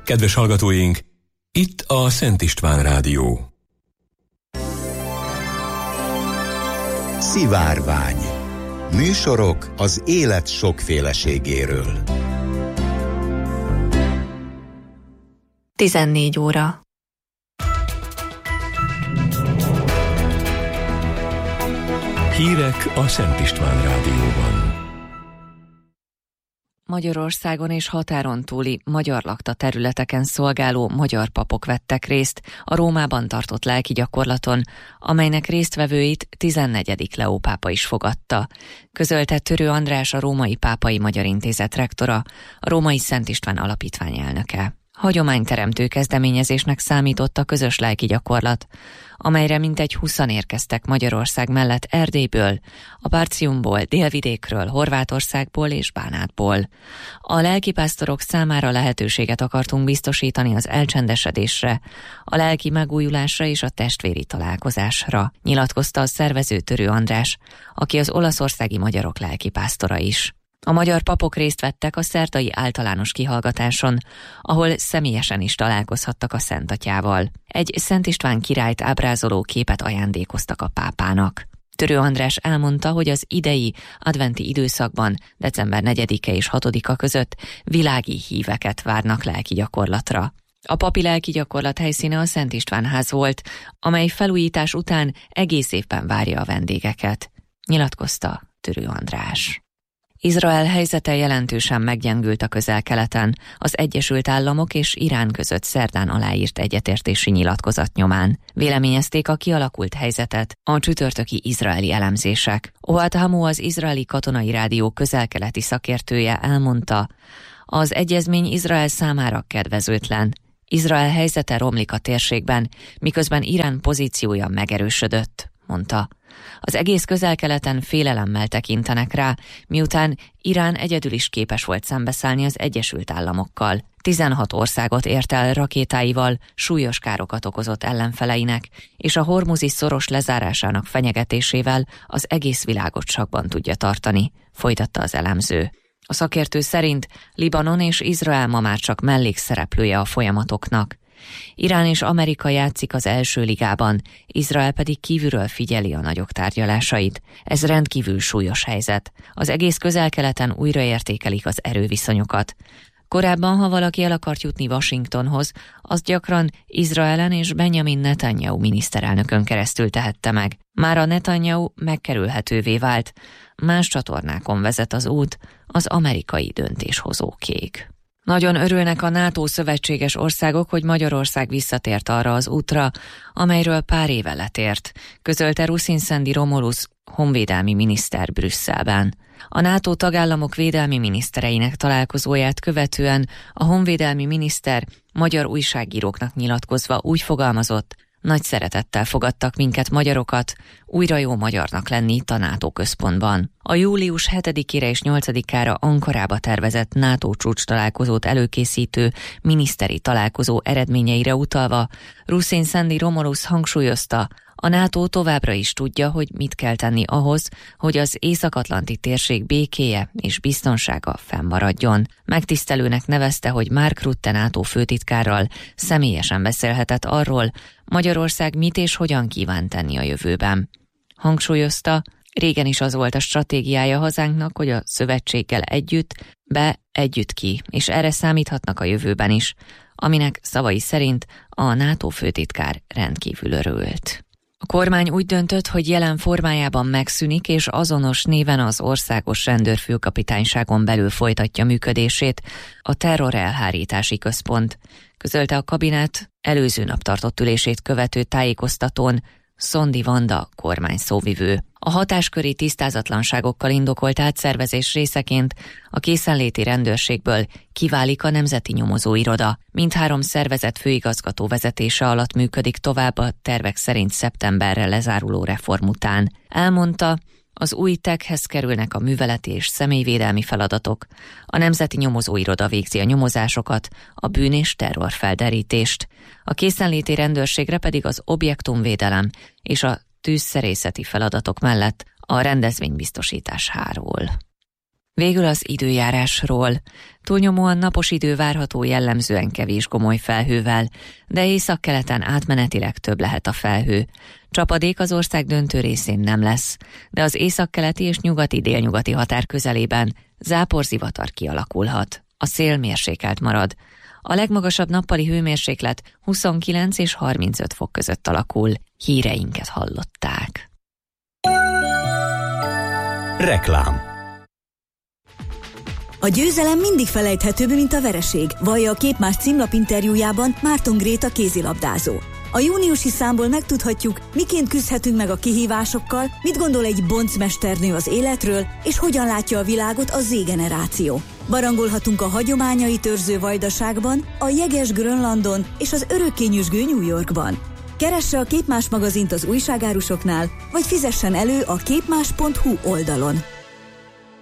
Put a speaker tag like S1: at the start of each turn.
S1: Kedves hallgatóink, itt a Szent István Rádió.
S2: Szivárvány. Műsorok az élet sokféleségéről.
S3: 14 óra.
S1: Hírek a Szent István Rádióban.
S3: Magyarországon és határon túli magyar lakta területeken szolgáló magyar papok vettek részt a Rómában tartott lelkigyakorlaton, amelynek résztvevőit 14. Leó pápa is fogadta. Közölte Törő András, a Római Pápai Magyar Intézet rektora, a Római Szent István Alapítvány elnöke. Hagyományteremtő kezdeményezésnek számított a közös lelkigyakorlat, amelyre mintegy 20-an érkeztek Magyarország mellett Erdélyből, a Partiumból, Délvidékről, Horvátországból és Bánátból. A lelkipásztorok számára lehetőséget akartunk biztosítani az elcsendesedésre, a lelki megújulásra és a testvéri találkozásra, nyilatkozta a szervező Törő András, aki az olaszországi magyarok lelkipásztora is. A magyar papok részt vettek a szerdai általános kihallgatáson, ahol személyesen is találkozhattak a Szent Atyával. Egy Szent István királyt ábrázoló képet ajándékoztak a pápának. Törő András elmondta, hogy az idei adventi időszakban, december 4-e és 6-a között világi híveket várnak lelkigyakorlatra. A papi lelkigyakorlat helyszíne a Szent István ház volt, amely felújítás után egész évben várja a vendégeket, nyilatkozta Törő András. Izrael helyzete jelentősen meggyengült a Közel-Keleten, az Egyesült Államok és Irán között szerdán aláírt egyetértési nyilatkozat nyomán. Véleményezték a kialakult helyzetet a csütörtöki izraeli elemzések. Ohad Hamu, az izraeli katonai rádió közel-keleti szakértője elmondta, az egyezmény Izrael számára kedvezőtlen. Izrael helyzete romlik a térségben, miközben Irán pozíciója megerősödött, mondta. Az egész Közel-Keleten félelemmel tekintenek rá, miután Irán egyedül is képes volt szembeszállni az Egyesült Államokkal. 16 országot ért el rakétáival, súlyos károkat okozott ellenfeleinek, és a hormuzi szoros lezárásának fenyegetésével az egész világot sakban tudja tartani, folytatta az elemző. A szakértő szerint Libanon és Izrael ma már csak mellékszereplője a folyamatoknak. Irán és Amerika játszik az első ligában, Izrael pedig kívülről figyeli a nagyok tárgyalásait. Ez rendkívül súlyos helyzet. Az egész Közel-Keleten újraértékelik az erőviszonyokat. Korábban, ha valaki el akart jutni Washingtonhoz, azt gyakran Izraelen és Benjamin Netanyahu miniszterelnökön keresztül tehette meg. Már a Netanyahu megkerülhetővé vált. Más csatornákon vezet az út az amerikai döntéshozókéig. Nagyon örülnek a NATO szövetséges országok, hogy Magyarország visszatért arra az útra, amelyről pár éve letért, közölte Ruszinszendi Romulus honvédelmi miniszter Brüsszelben. A NATO tagállamok védelmi minisztereinek találkozóját követően a honvédelmi miniszter magyar újságíróknak nyilatkozva úgy fogalmazott, nagy szeretettel fogadtak minket magyarokat, újra jó magyarnak lenni itt a NATO központban. A július 7-ére és 8-ára Ankarába tervezett NATO csúcs találkozót előkészítő miniszteri találkozó eredményeire utalva, Ruszinszendi Romulus hangsúlyozta, a NATO továbbra is tudja, hogy mit kell tenni ahhoz, hogy az Észak-Atlanti térség békéje és biztonsága fennmaradjon. Megtisztelőnek nevezte, hogy Mark Rutte NATO főtitkárral személyesen beszélhetett arról, Magyarország mit és hogyan kíván tenni a jövőben. Hangsúlyozta, régen is az volt a stratégiája hazánknak, hogy a szövetséggel együtt be, együtt ki, és erre számíthatnak a jövőben is, aminek szavai szerint a NATO főtitkár rendkívül örült. A kormány úgy döntött, hogy jelen formájában megszűnik, és azonos néven az Országos Rendőrfőkapitányságon belül folytatja működését a Terrorelhárítási Központ, közölte a kabinet előző nap tartott ülését követő tájékoztatón Szondi Vanda kormány szóvivő. A hatásköri tisztázatlanságokkal indokolt átszervezés részeként a készenléti rendőrségből kiválik a Nemzeti Nyomozóiroda. Mindhárom szervezet főigazgató vezetése alatt működik tovább a tervek szerint szeptemberre lezáruló reform után. Elmondta, az új TEK-hez kerülnek a műveleti és személyvédelmi feladatok, a Nemzeti Nyomozóiroda végzi a nyomozásokat, a bűn- és terrorfelderítést, a készenléti rendőrségre pedig az objektumvédelem és a tűzszerészeti feladatok mellett a rendezvénybiztosítás hárul. Végül az időjárásról. Túlnyomóan napos idő várható, jellemzően kevés gomoly felhővel, de északkeleten átmenetileg több lehet a felhő. Csapadék az ország döntő részén nem lesz, de az északkeleti és nyugati-délnyugati határ közelében záporzivatar kialakulhat. A szél mérsékelt marad. A legmagasabb nappali hőmérséklet 29 és 35 fok között alakul. Híreinket hallották.
S2: Reklám.
S4: A győzelem mindig felejthetőbb, mint a vereség, vallja a Képmás címlap interjújában Márton Gréta kézilabdázó. A júniusi számból megtudhatjuk, miként küzdhetünk meg a kihívásokkal, mit gondol egy boncmesternő az életről, és hogyan látja a világot a Z-generáció. Barangolhatunk a hagyományait őrző Vajdaságban, a jeges Grönlandon és az örökké-nyüzsgő New Yorkban. Keresse a Képmás magazint az újságárusoknál, vagy fizessen elő a képmás.hu oldalon.